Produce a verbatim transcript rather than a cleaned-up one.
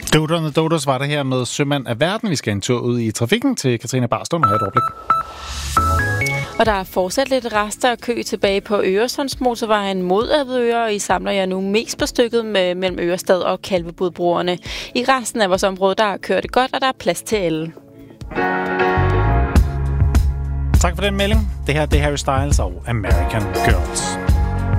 Doderne Dodos var det her med Sømand af verden. Vi skal en tur ud i trafikken til Katrine Barstund og have et overblik. Og der er fortsat lidt rester og kø tilbage på Øresundsmotorvejen mod Avedøre, og I samler jer nu mest på stykket med, mellem Ørestad og Kalvebodbroerne. I resten af vores område, der kører det godt, og der er plads til alle. Tak for den melding. Det her det er Harry Styles og American Girls.